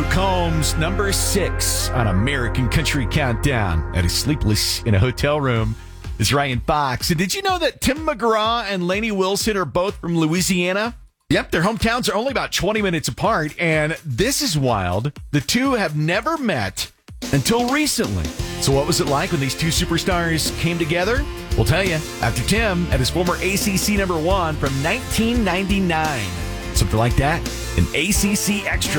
Luke Combs, number 6 on American Country Countdown. That is sleepless in a hotel room. Is Ryan Fox. And did you know that Tim McGraw and Lainey Wilson are both from Louisiana? Yep, their hometowns are only about 20 minutes apart, and this is wild. The two have never met until recently. So what was it like when these two superstars came together? We'll tell you after Tim at his former ACC number 1 from 1999. Something like that. An ACC Extra.